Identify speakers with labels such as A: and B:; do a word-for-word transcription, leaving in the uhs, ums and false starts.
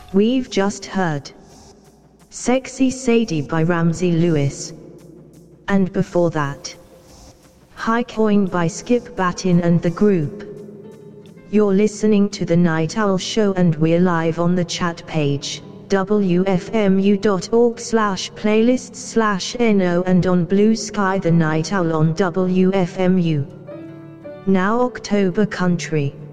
A: We've just heard Sexy Sadie by Ramsey Lewis. And before that, High Coin by Skip Batten and the Group. You're listening to The Night Owl Show and we're live on the chat page, w f m u dot org slash playlists slash no, and on Blue Sky The Night Owl on W F M U. Now October Country.